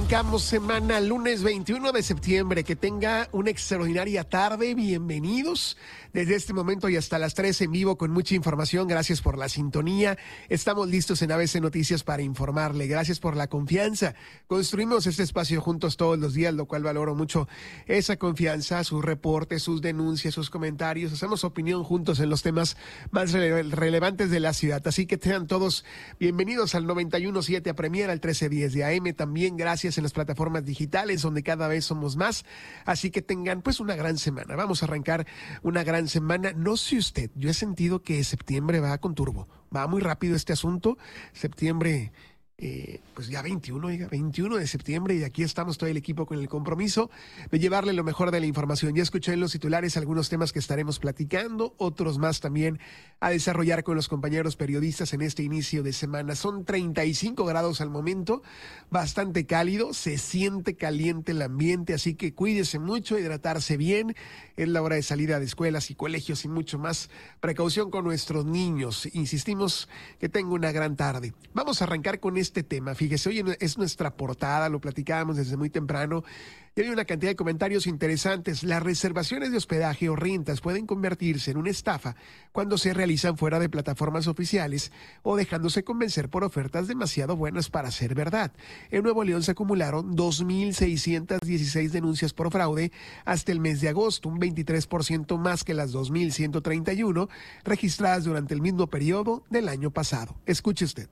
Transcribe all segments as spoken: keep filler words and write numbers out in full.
Arrancamos semana lunes veintiuno de septiembre. Que tenga una extraordinaria tarde. Bienvenidos desde este momento y hasta las tres en vivo con mucha información. Gracias por la sintonía. Estamos listos en A B C Noticias para informarle. Gracias por la confianza. Construimos este espacio juntos todos los días, lo cual valoro mucho esa confianza, sus reportes, sus denuncias, sus comentarios. Hacemos opinión juntos en los temas más rele- relevantes de la ciudad. Así que sean todos bienvenidos al noventa y uno punto siete, a Premier, al trece diez de A M. También gracias en las plataformas digitales, donde cada vez somos más. Así que tengan pues una gran semana. Vamos a arrancar una gran semana. No sé usted, yo he sentido que septiembre va con turbo. Va muy rápido este asunto. Septiembre... Eh, pues ya veintiuno, oiga, veintiuno de septiembre, y aquí estamos todo el equipo con el compromiso de llevarle lo mejor de la información. Ya escuché en los titulares algunos temas que estaremos platicando, otros más también a desarrollar con los compañeros periodistas en este inicio de semana. Son treinta y cinco grados al momento, bastante cálido, se siente caliente el ambiente, así que cuídese mucho, hidratarse bien. Es la hora de salida de escuelas y colegios y mucho más. Precaución con nuestros niños. Insistimos que tenga una gran tarde. Vamos a arrancar con este tema. Fíjese, hoy es nuestra portada, lo platicábamos desde muy temprano. Y hay una cantidad de comentarios interesantes. Las reservaciones de hospedaje o rentas pueden convertirse en una estafa cuando se realizan fuera de plataformas oficiales o dejándose convencer por ofertas demasiado buenas para ser verdad. En Nuevo León se acumularon dos mil seiscientas dieciséis denuncias por fraude hasta el mes de agosto, un veintitrés por ciento más que las dos mil ciento treinta y uno registradas durante el mismo periodo del año pasado. Escuche usted.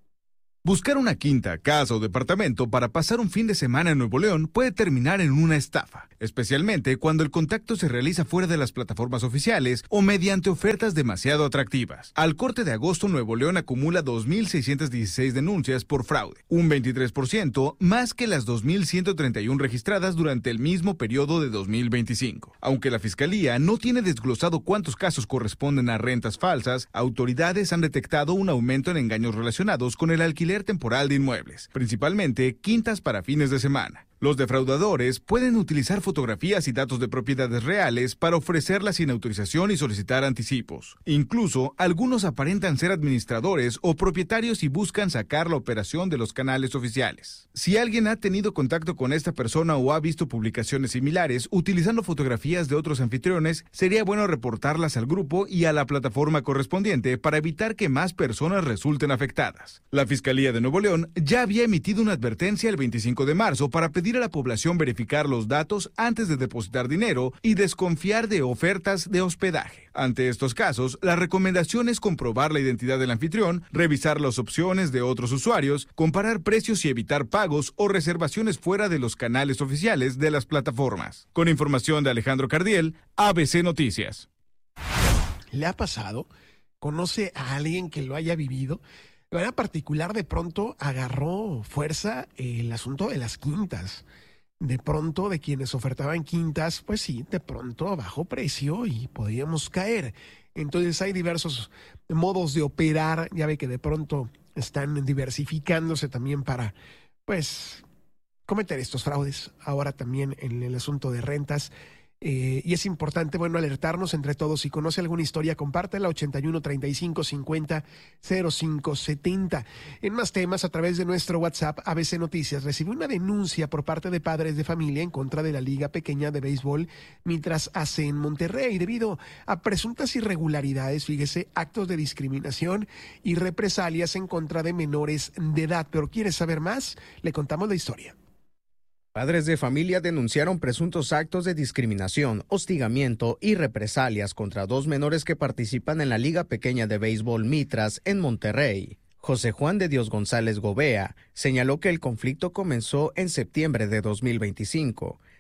Buscar una quinta, casa o departamento para pasar un fin de semana en Nuevo León puede terminar en una estafa, especialmente cuando el contacto se realiza fuera de las plataformas oficiales o mediante ofertas demasiado atractivas. Al corte de agosto, Nuevo León acumula dos mil seiscientas dieciséis denuncias por fraude, un veintitrés por ciento más que las dos mil ciento treinta y uno registradas durante el mismo periodo de dos mil veinticinco. Aunque la Fiscalía no tiene desglosado cuántos casos corresponden a rentas falsas, autoridades han detectado un aumento en engaños relacionados con el alquiler temporal de inmuebles, principalmente quintas para fines de semana. Los defraudadores pueden utilizar fotografías y datos de propiedades reales para ofrecerlas sin autorización y solicitar anticipos. Incluso, algunos aparentan ser administradores o propietarios y buscan sacar la operación de los canales oficiales. Si alguien ha tenido contacto con esta persona o ha visto publicaciones similares utilizando fotografías de otros anfitriones, sería bueno reportarlas al grupo y a la plataforma correspondiente para evitar que más personas resulten afectadas. La Fiscalía de Nuevo León ya había emitido una advertencia el veinticinco de marzo para pedir a la población verificar los datos antes de depositar dinero y desconfiar de ofertas de hospedaje. Ante estos casos, la recomendación es comprobar la identidad del anfitrión, revisar las opciones de otros usuarios, comparar precios y evitar pagos o reservaciones fuera de los canales oficiales de las plataformas. Con información de Alejandro Cardiel, A B C Noticias. ¿Le ha pasado? ¿Conoce a alguien que lo haya vivido? De manera particular, de pronto agarró fuerza el asunto de las quintas. De pronto, de quienes ofertaban quintas, pues sí, de pronto a bajo precio y podíamos caer. Entonces hay diversos modos de operar. Ya ve que de pronto están diversificándose también para, pues, cometer estos fraudes. Ahora también en el asunto de rentas. Eh, y es importante, bueno, alertarnos entre todos. Si conoce alguna historia, compártela, ochenta y uno, treinta y cinco, cincuenta, cero cinco setenta. En más temas, a través de nuestro WhatsApp, A B C Noticias recibió una denuncia por parte de padres de familia en contra de la Liga Pequeña de Béisbol Mitras A C en Monterrey, debido a presuntas irregularidades, fíjese, actos de discriminación y represalias en contra de menores de edad. Pero ¿quiere saber más? Le contamos la historia. Padres de familia denunciaron presuntos actos de discriminación, hostigamiento y represalias contra dos menores que participan en la Liga Pequeña de Béisbol Mitras en Monterrey. José Juan de Dios González Gobea señaló que el conflicto comenzó en septiembre de dos mil veinticinco